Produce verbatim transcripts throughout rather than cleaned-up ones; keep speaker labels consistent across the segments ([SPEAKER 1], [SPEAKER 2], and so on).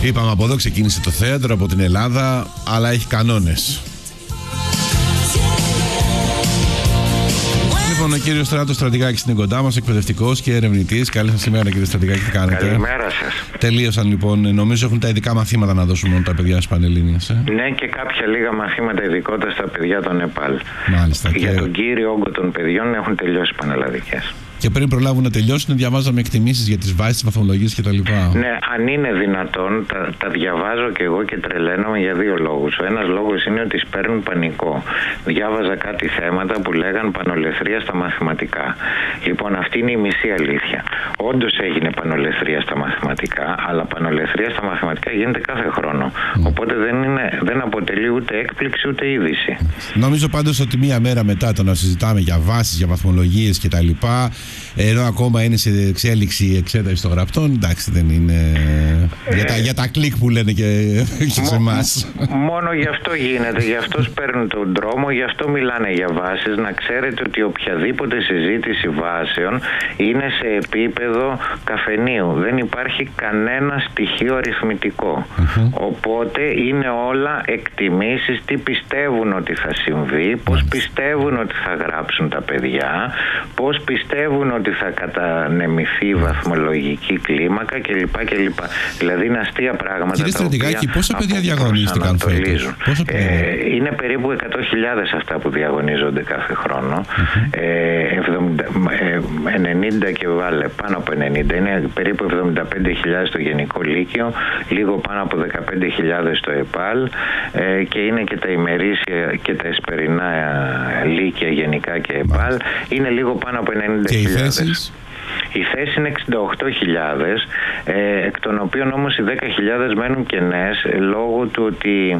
[SPEAKER 1] Είπαμε, από εδώ ξεκίνησε το θέατρο, από την Ελλάδα, αλλά έχει κανόνες. Λοιπόν, ο κύριος Στράτος Στρατηγάκης είναι κοντά μας, εκπαιδευτικός και ερευνητής. Καλή σας ημέρα, κύριε Στρατηγάκη, τι κάνετε?
[SPEAKER 2] Καλημέρα σας.
[SPEAKER 1] Τελείωσαν λοιπόν, νομίζω έχουν τα ειδικά μαθήματα να δώσουν μόνο τα παιδιά της Πανελλήνιας. Ε?
[SPEAKER 2] Ναι, και κάποια λίγα μαθήματα ειδικότερα στα παιδιά των ΕΠΑΛ.
[SPEAKER 1] Μάλιστα.
[SPEAKER 2] Για
[SPEAKER 1] και...
[SPEAKER 2] τον κύριο όγκο των παιδιών έχουν τελειώσει πανελλαδικές.
[SPEAKER 1] Και πριν προλάβουν να τελειώσουν, διαβάζαμε εκτιμήσεις για τις βάσεις, τις βαθμολογίες κτλ.
[SPEAKER 2] Ναι, αν είναι δυνατόν, τα, τα διαβάζω και εγώ και τρελαίνομαι για δύο λόγους. Ο ένας λόγος είναι ότι σπέρνουν πανικό. Διάβαζα κάτι θέματα που λέγαν πανολεθρία στα μαθηματικά. Λοιπόν, αυτή είναι η μισή αλήθεια. Όντως έγινε πανολεθρία στα μαθηματικά, αλλά πανολεθρία στα μαθηματικά γίνεται κάθε χρόνο. Mm. Οπότε δεν, είναι, δεν αποτελεί ούτε έκπληξη ούτε είδηση.
[SPEAKER 1] Νομίζω πάντως ότι μία μέρα μετά το να συζητάμε για βάσεις, για βαθμολογίες κτλ., ενώ ακόμα είναι σε εξέλιξη η εξέταση των γραπτών, εντάξει, δεν είναι ε, για, τα, για τα κλικ που λένε και, και σε εμάς.
[SPEAKER 2] Μόνο γι' αυτό γίνεται, γι' αυτό παίρνουν τον δρόμο, γι' αυτό μιλάνε για βάσεις. Να ξέρετε ότι οποιαδήποτε συζήτηση βάσεων είναι σε επίπεδο καφενείου. Δεν υπάρχει κανένα στοιχείο αριθμητικό. Mm-hmm. Οπότε είναι όλα εκτιμήσεις, τι πιστεύουν ότι θα συμβεί, πώς πιστεύουν ότι θα γράψουν τα παιδιά, πώς πιστεύουν ότι θα κατανεμηθεί η βαθμολογική κλίμακα κλπ. κλπ. Δηλαδή είναι αστεία πράγματα.
[SPEAKER 1] Κύριε Στρατηγάκη, πόσα παιδιά διαγωνίστηκαν φέτος?
[SPEAKER 2] Ε, είναι περίπου εκατό χιλιάδες αυτά που διαγωνίζονται κάθε χρόνο. Mm-hmm. Ε, εβδομήντα, ε, ενενήντα και βάλε, πάνω από ενενήντα. Είναι περίπου εβδομήντα πέντε χιλιάδες στο Γενικό Λύκειο, λίγο πάνω από δεκαπέντε χιλιάδες στο ΕΠΑΛ ε, και είναι και τα ημερήσια και τα εσπερινά Λύκεια γενικά και ΕΠΑΛ. Είναι λίγο πάνω από ενενήντα χιλιάδες. Η θέση είναι εξήντα οκτώ χιλιάδες, ε, εκ των οποίων όμως οι δέκα χιλιάδες μένουν κενές λόγω του ότι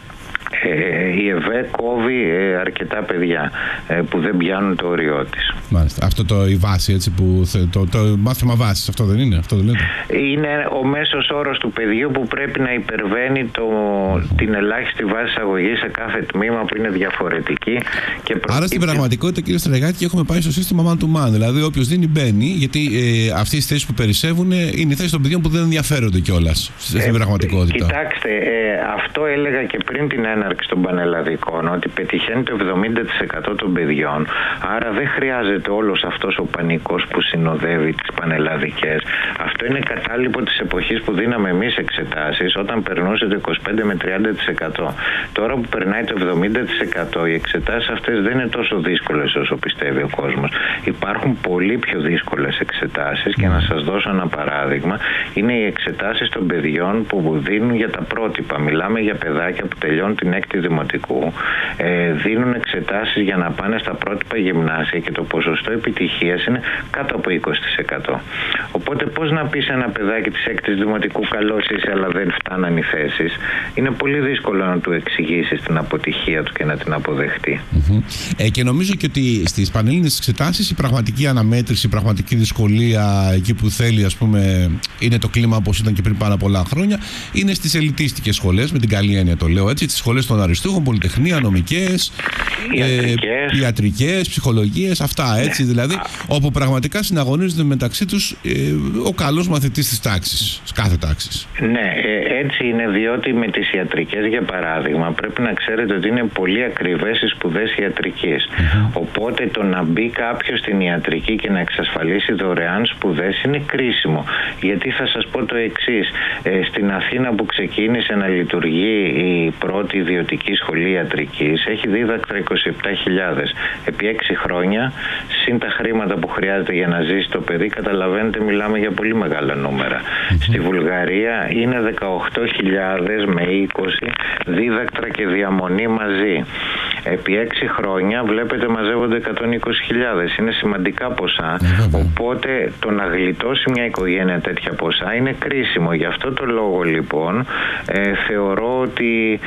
[SPEAKER 2] Ε, η ΕΒΕ κόβει ε, αρκετά παιδιά ε, που δεν πιάνουν το όριό της.
[SPEAKER 1] Μάλιστα. Αυτό το η βάση, έτσι, που θε, το, το μάθημα βάσης, αυτό δεν είναι? Αυτό δεν λέτε?
[SPEAKER 2] Είναι ο μέσος όρος του παιδιού που πρέπει να υπερβαίνει το, mm. την ελάχιστη βάση αγωγής σε κάθε τμήμα που είναι διαφορετική. Και προκύπτει... Άρα στην πραγματικότητα, κύριε Στρατηγάκη, έχουμε πάει στο σύστημα man to man. Δηλαδή, όποιος δίνει μπαίνει, γιατί ε, αυτές οι θέσεις που περισσεύουν είναι οι θέσεις των παιδιών που δεν ενδιαφέρονται κιόλας στην ε, πραγματικότητα. Κοιτάξτε, ε, αυτό έλεγα και πριν την έναρξη των πανελλαδικών, ότι πετυχαίνει το εβδομήντα τοις εκατό των παιδιών, άρα δεν χρειάζεται όλος αυτός ο πανικός που συνοδεύει τις πανελλαδικές. Αυτό είναι κατάλοιπο της εποχής που δίναμε εμείς εξετάσεις, όταν περνούσε το είκοσι πέντε με τριάντα τοις εκατό. Τώρα που περνάει το εβδομήντα τοις εκατό, οι εξετάσεις αυτές δεν είναι τόσο δύσκολες όσο πιστεύει ο κόσμος. Υπάρχουν πολύ πιο δύσκολες εξετάσεις και να σας δώσω ένα παράδειγμα. Είναι οι εξετάσεις των παιδιών που δίνουν για τα πρότυπα. Μιλάμε για παιδάκια που τελειώνουν την έκτη δημοτικού, ε, δίνουν εξετάσεις για να πάνε στα πρότυπα γυμνάσια και το ποσοστό επιτυχίας είναι κάτω από είκοσι τοις εκατό. Οπότε πώς να πεις ένα παιδάκι της έκτης δημοτικού καλός είσαι αλλά δεν φτάναν οι θέσεις? Είναι πολύ δύσκολο να του εξηγήσεις την αποτυχία του και να την αποδεχτεί.
[SPEAKER 1] Mm-hmm. Ε, και νομίζω και ότι στις πανελλήνιες εξετάσεις η πραγματική αναμέτρηση, η πραγματική δυσκολία εκεί που θέλει, ας πούμε, είναι το κλίμα όπως ήταν και πριν πάρα πολλά χρόνια, είναι στις ελιτίστικες σχολές, με την καλή έννοια το λέω έτσι, τις σχολές των αριστούχων, πολυτεχνία, νομικές,
[SPEAKER 2] ιατρικές,
[SPEAKER 1] ε, ιατρικές ψυχολογίες, αυτά έτσι, δηλαδή, όπου πραγματικά συναγωνίζονται μεταξύ τους ε, ο καλός μαθητής της τάξης, της κάθε τάξης.
[SPEAKER 2] Ναι, ε, έτσι είναι, διότι με τις ιατρικές, για παράδειγμα, πρέπει να ξέρετε ότι είναι πολύ ακριβές οι σπουδές ιατρικής. Mm-hmm. Οπότε το να μπει κάποιος στην ιατρική και να εξασφαλίσει δωρεάν σπουδές είναι κρίσιμο. Γιατί θα σας πω το εξής, ε, στην Αθήνα που ξεκίνησε να λειτουργεί η πρώτη ιδιωτική σχολή ιατρικής, έχει δίδακτρα είκοσι επτά χιλιάδες. Επί έξι χρόνια, συν τα χρήματα που χρειάζεται για να ζήσει το παιδί, καταλαβαίνετε, μιλάμε για πολύ μεγάλα νούμερα. Mm-hmm. Στη Βουλγαρία είναι δεκαοκτώ χιλιάδες με είκοσι δίδακτρα και διαμονή μαζί. Επί έξι χρόνια, βλέπετε, μαζεύονται εκατόν είκοσι χιλιάδες. Είναι σημαντικά ποσά. Mm-hmm. Οπότε το να γλιτώσει μια οικογένεια τέτοια ποσά είναι κρίσιμο. Γι' αυτό το λόγο, λοιπόν, ε, θεωρώ ότι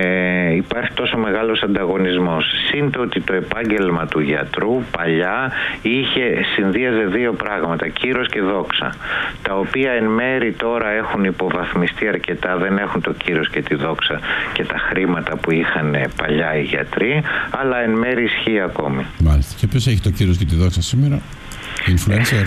[SPEAKER 2] ε, υπάρχει τόσο μεγάλος ανταγωνισμός. Συν το ότι το επάγγελμα του γιατρού παλιά είχε, συνδύαζε δύο πράγματα, κύρος και δόξα, τα οποία εν μέρη τώρα έχουν υποβαθμιστεί αρκετά, δεν έχουν το κύρος και τη δόξα και τα χρήματα που είχαν παλιά οι γιατροί, αλλά εν μέρη ισχύει ακόμη.
[SPEAKER 1] Μάλιστα. Και ποιος έχει το κύρος και τη δόξα σήμερα? Influencer.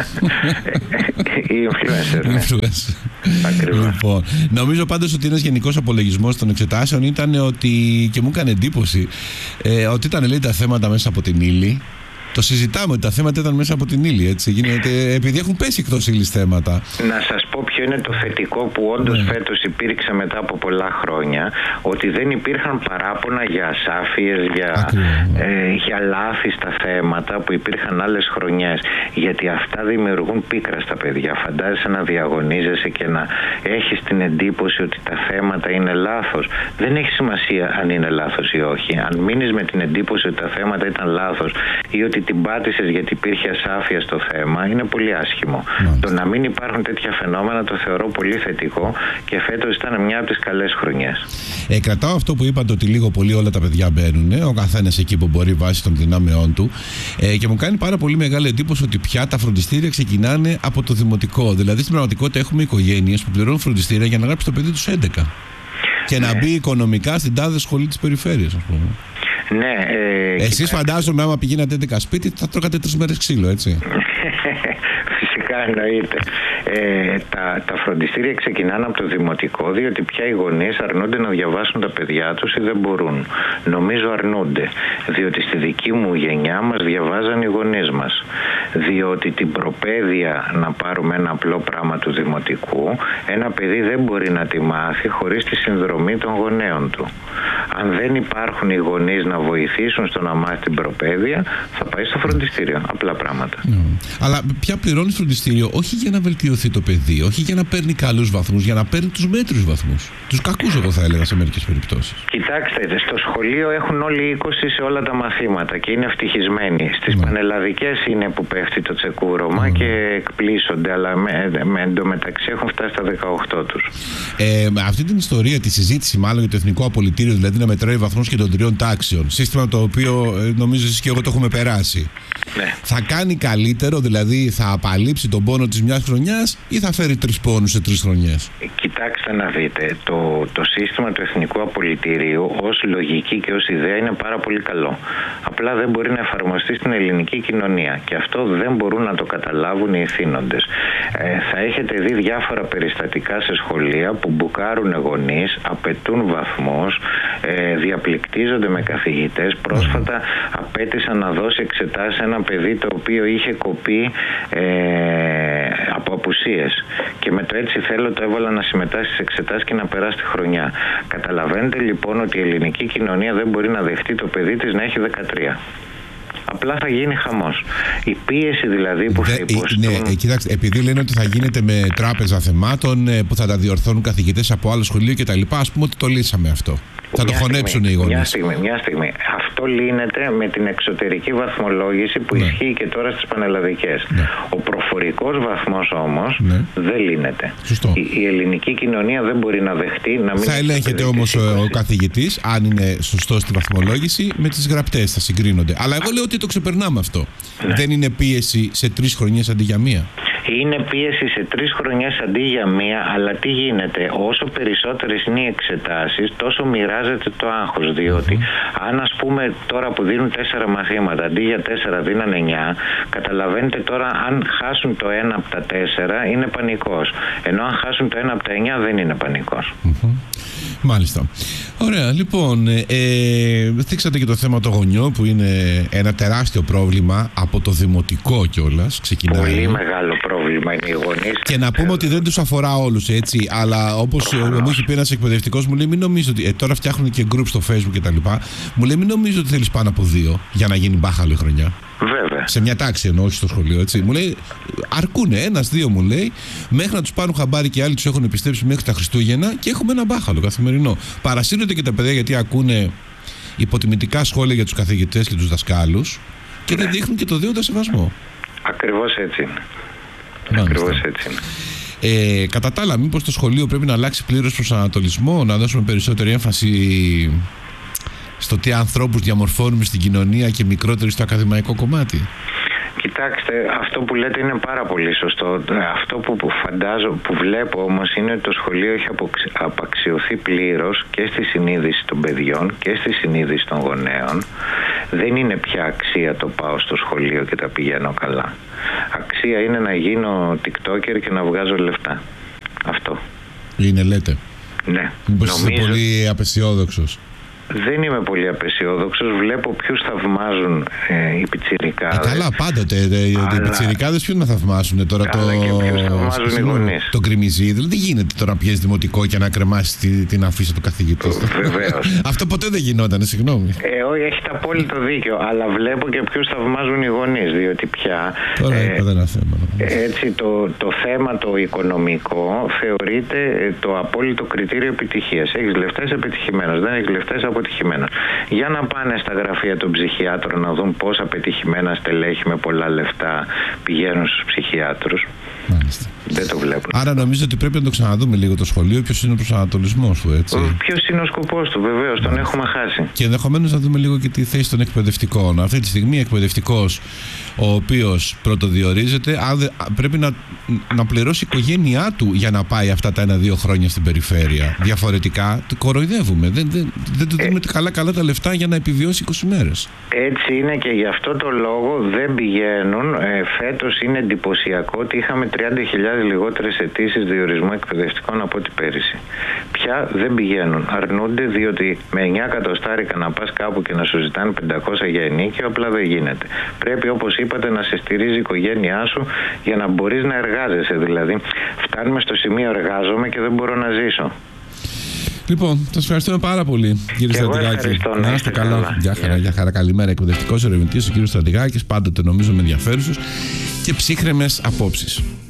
[SPEAKER 2] Η influencer, ναι.
[SPEAKER 1] Influencer.
[SPEAKER 2] Ακριβώς.
[SPEAKER 1] Λοιπόν, νομίζω πάντως ότι ένας γενικός απολογισμός των εξετάσεων ήταν ότι, και μου έκανε εντύπωση, ε, ότι ήταν, λέει, τα θέματα μέσα από την ύλη. Το συζητάμε ότι τα θέματα ήταν μέσα από την ύλη, έτσι. Γίνεται, επειδή έχουν πέσει εκτός ύλης θέματα.
[SPEAKER 2] Να σας πω ποιο είναι το θετικό που όντως ναι. φέτος υπήρξε μετά από πολλά χρόνια, ότι δεν υπήρχαν παράπονα για ασάφειες, για, ε, για λάθη στα θέματα που υπήρχαν άλλες χρονιές. Γιατί αυτά δημιουργούν πίκρα στα παιδιά. Φαντάζεσαι να διαγωνίζεσαι και να έχεις την εντύπωση ότι τα θέματα είναι λάθος. Δεν έχει σημασία αν είναι λάθος ή όχι. Αν μείνεις με την εντύπωση ότι τα θέματα ήταν λάθος ή ότι την πάτησες γιατί υπήρχε ασάφεια στο θέμα, είναι πολύ άσχημο. Mm. Το να μην υπάρχουν τέτοια φαινόμενα το θεωρώ πολύ θετικό και φέτος ήταν μια από τις καλές χρονιές.
[SPEAKER 1] Ε, κρατάω αυτό που είπατε, ότι λίγο πολύ όλα τα παιδιά μπαίνουν, ο καθένας εκεί που μπορεί βάσει των δυνάμεών του, ε, και μου κάνει πάρα πολύ μεγάλη εντύπωση ότι πια τα φροντιστήρια ξεκινάνε από το δημοτικό. Δηλαδή στην πραγματικότητα έχουμε οικογένειες που πληρώνουν φροντιστήρια για να γράψει το παιδί τους έντεκα και ναι. να μπει οικονομικά στην τάδε σχολή της περιφέρειας, ας πούμε.
[SPEAKER 2] Ναι, ε,
[SPEAKER 1] Εσείς κοιτάξτε. Φαντάζομαι άμα πηγαίνατε έντεκα σπίτι θα τρώγατε τρεις μέρες ξύλο, έτσι.
[SPEAKER 2] Φυσικά εννοείται. Ε, τα, τα φροντιστήρια ξεκινάνε από το δημοτικό, διότι πια οι γονείς αρνούνται να διαβάσουν τα παιδιά τους ή δεν μπορούν. Νομίζω αρνούνται, διότι στη δική μου γενιά μας διαβάζαν οι γονείς μας. Διότι την προπαίδεια, να πάρουμε ένα απλό πράγμα του δημοτικού, ένα παιδί δεν μπορεί να τη μάθει χωρίς τη συνδρομή των γονέων του. Αν δεν υπάρχουν οι γονείς να βοηθήσουν στο να μάθει την προπαίδεια, θα πάει στο φροντιστήριο. Απλά πράγματα.
[SPEAKER 1] Mm. Αλλά πια πληρώνει φροντιστήριο όχι για να βελτιωθεί το παιδί, όχι για να παίρνει καλούς βαθμούς, για να παίρνει τους μέτριους βαθμούς. Τους κακούς, εγώ θα έλεγα σε μερικές περιπτώσεις.
[SPEAKER 2] Κοιτάξτε, στο σχολείο έχουν όλοι είκοσι σε όλα τα μαθήματα και είναι ευτυχισμένοι. Στις mm. πανελλαδικές είναι που πέφτει το τσεκούρωμα mm. και εκπλήσονται, αλλά με, με εντωμεταξύ έχουν φτάσει στα δεκαοκτώ τους.
[SPEAKER 1] Ε, αυτή την ιστορία, τη συζήτηση μάλλον για το εθνικό απολυτήριο, δηλαδή να μετράει βαθμούς και των τριών τάξεων, σύστημα το οποίο ε, νομίζω εσείς και εγώ το έχουμε περάσει.
[SPEAKER 2] Ναι.
[SPEAKER 1] Θα κάνει καλύτερο, δηλαδή θα απαλείψει τον πόνο της μιας χρονιάς ή θα φέρει τρεις πόνους σε τρεις χρονιές?
[SPEAKER 2] Κοιτάξτε να δείτε, το, το σύστημα του εθνικού απολυτηρίου ως λογική και ως ιδέα είναι πάρα πολύ καλό. Απλά δεν μπορεί να εφαρμοστεί στην ελληνική κοινωνία και αυτό δεν μπορούν να το καταλάβουν οι ηθήνοντες. Ε, θα έχετε δει διάφορα περιστατικά σε σχολεία που μπουκάρουν γονείς, απαιτούν βαθμούς, ε, διαπληκτίζονται με καθηγητές. Πρόσφατα απέτησαν να δώσει εξετάσεις σε ένα παιδί το οποίο είχε κοπεί ε, από απουσίες και με το έτσι θέλω το έβαλα να συμμετάσχει στις εξετάσεις και να περάσει τη χρονιά. Καταλαβαίνετε λοιπόν ότι η ελληνική κοινωνία δεν μπορεί να δεχτεί το παιδί της να έχει δεκατρία. Απλά θα γίνει χαμός. Η πίεση δηλαδή που θα υποστούν...
[SPEAKER 1] Ναι, κοιτάξτε, επειδή λένε ότι θα γίνεται με τράπεζα θεμάτων που θα τα διορθώνουν καθηγητές από άλλο σχολείο κτλ. Ας πούμε ότι το λύσαμε αυτό. Θα
[SPEAKER 2] μια
[SPEAKER 1] το χωνέψουν οι γονείς.
[SPEAKER 2] Μια στιγμή, μια στιγμή. Αυτό λύνεται με την εξωτερική βαθμολόγηση που ναι. ισχύει και τώρα στις πανελλαδικές. Ναι. Ο προφορικός βαθμός όμως ναι. δεν λύνεται.
[SPEAKER 1] Σωστό.
[SPEAKER 2] Η, η ελληνική κοινωνία δεν μπορεί να δεχτεί να μην...
[SPEAKER 1] Θα ελέγχεται όμως ο, ο καθηγητής, αν είναι σωστός στη βαθμολόγηση, με τις γραπτές θα συγκρίνονται. Αλλά εγώ λέω ότι το ξεπερνάμε αυτό. Ναι. Δεν είναι πίεση σε τρεις χρονιές αντί για μία?
[SPEAKER 2] Είναι πίεση σε τρεις χρονιές αντί για μία, αλλά τι γίνεται? Όσο περισσότερες είναι οι εξετάσεις, τόσο μοιράζεται το άγχος. Διότι mm-hmm. αν ας πούμε τώρα που δίνουν τέσσερα μαθήματα, αντί για τέσσερα δίναν εννιά, καταλαβαίνετε τώρα αν χάσουν το ένα από τα τέσσερα είναι πανικός. Ενώ αν χάσουν το ένα από τα εννιά δεν είναι πανικός.
[SPEAKER 1] Mm-hmm. Μάλιστα. Ωραία, λοιπόν, ε, θίξατε και το θέμα των γονιών που είναι ένα τεράστιο πρόβλημα από το δημοτικό κιόλας. Ξεκινάει.
[SPEAKER 2] Πολύ μεγάλο πρόβλημα είναι οι γονείς.
[SPEAKER 1] Και να πούμε ότι δεν τους αφορά όλους, έτσι, αλλά όπως μου είχε πει ένας εκπαιδευτικός, μου λέει μην νομίζω ότι. Ε, τώρα φτιάχνουν και group στο Facebook κτλ. Μου λέει μην νομίζω ότι θέλεις πάνω από δύο για να γίνει μπάχαλη χρονιά.
[SPEAKER 2] Βέβαια.
[SPEAKER 1] Σε μια τάξη εννοώ, όχι στο σχολείο, έτσι. Μου λέει, αρκούνε ένας-δύο, μου λέει, μέχρι να τους πάρουν χαμπάρι και άλλοι τους έχουν επιστρέψει μέχρι τα Χριστούγεννα και έχουμε ένα μπάχαλο καθημερινό. Παρασύρονται και τα παιδιά γιατί ακούνε υποτιμητικά σχόλια για τους καθηγητές και τους δασκάλους και δεν δείχνουν και το δέοντα σεβασμό.
[SPEAKER 2] Ακριβώς έτσι είναι.
[SPEAKER 1] Μάλιστα.
[SPEAKER 2] Ακριβώς έτσι είναι.
[SPEAKER 1] Ε, κατά τα άλλα, μήπως το σχολείο πρέπει να αλλάξει πλήρως προσανατολισμό, να δώσουμε περισσότερη έμφαση στο τι ανθρώπους διαμορφώνουμε στην κοινωνία και μικρότερη στο ακαδημαϊκό κομμάτι?
[SPEAKER 2] Κοιτάξτε, αυτό που λέτε είναι πάρα πολύ σωστό. Αυτό που φαντάζω, που βλέπω όμως είναι ότι το σχολείο έχει απαξιωθεί πλήρως και στη συνείδηση των παιδιών και στη συνείδηση των γονέων, Δεν είναι πια αξία το πάω στο σχολείο και τα πηγαίνω καλά. Αξία είναι να γίνω TikToker και να βγάζω λεφτά. Αυτό.
[SPEAKER 1] Είναι, λέτε.
[SPEAKER 2] Ναι.
[SPEAKER 1] Μήπως Νομίζω... είστε πολύ απεσιόδοξος?
[SPEAKER 2] Δεν είμαι πολύ απεσιόδοξος. Βλέπω ποιους θαυμάζουν ε, οι πιτσιρικάδες.
[SPEAKER 1] Ε, καλά, πάντοτε. Αλλά... Οι πιτσιρικάδες ποιους να θαυμάσουν τώρα?
[SPEAKER 2] Αλλά το... και ποιους θαυμάζουν οι γονείς.
[SPEAKER 1] Το γκριμιζί. Δηλαδή, δεν γίνεται τώρα να πιέζει δημοτικό και να κρεμάσει τη, την αφίσα του καθηγητή.
[SPEAKER 2] Βεβαίως.
[SPEAKER 1] Αυτό ποτέ δεν γινόταν, συγγνώμη.
[SPEAKER 2] Ε, όχι, έχετε απόλυτο δίκιο. Αλλά βλέπω και ποιους θαυμάζουν οι γονείς. Διότι πια.
[SPEAKER 1] Τώρα ε, είπατε ένα θέμα.
[SPEAKER 2] Έτσι, το, το θέμα το οικονομικό θεωρείται το απόλυτο κριτήριο επιτυχίας. Έχεις λεφτά, είσαι επιτυχημένος. Δεν έχεις λεφτά, είσαι αποτυχημένος. Για να πάνε στα γραφεία των ψυχιάτρων να δουν πόσα πετυχημένα στελέχη με πολλά λεφτά πηγαίνουν στους ψυχιάτρους.
[SPEAKER 1] Μάλιστα.
[SPEAKER 2] Δεν το βλέπω.
[SPEAKER 1] Άρα νομίζω ότι πρέπει να το ξαναδούμε λίγο το σχολείο. Ποιος είναι ο προσανατολισμός του, έτσι?
[SPEAKER 2] Ποιος είναι ο σκοπός του, βεβαίως, τον έχουμε χάσει.
[SPEAKER 1] Και ενδεχομένως να δούμε λίγο και τη θέση των εκπαιδευτικών. Αυτή τη στιγμή εκπαιδευτικός, ο οποίος πρωτοδιορίζεται, πρέπει να, να πληρώσει η οικογένειά του για να πάει αυτά τα ένα-δύο χρόνια στην περιφέρεια. Διαφορετικά το κοροϊδεύουμε. Δεν, δεν, δεν του δίνουμε ε, καλά, καλά τα λεφτά για να επιβιώσει είκοσι μέρες.
[SPEAKER 2] Έτσι είναι και γι' αυτό το λόγο δεν πηγαίνουν. Ε, φέτος είναι εντυπωσιακό ότι είχαμε τριάντα χιλιάδες λιγότερες αιτήσεις διορισμού εκπαιδευτικών από ό,τι πέρυσι. Πια δεν πηγαίνουν. Αρνούνται, διότι με εννιά εκατοστάρικα να πας κάπου και να σου ζητάνε πεντακόσια για ενίκιο, απλά δεν γίνεται. Πρέπει, όπως είπατε, να σε στηρίζει η οικογένειά σου για να μπορείς να εργάζεσαι. Δηλαδή, φτάνουμε στο σημείο εργάζομαι και δεν μπορώ να ζήσω.
[SPEAKER 1] Λοιπόν, σας ευχαριστούμε πάρα πολύ, κύριε Στρατηγάκη. Να είστε καλά. Γεια χαρά, γεια χαρά. Καλημέρα. Εκπαιδευτικός ερευνητής, ο κύριος Στρατηγάκης, πάντοτε νομίζω με ενδιαφέρουσες και ψύχρεμες απόψεις.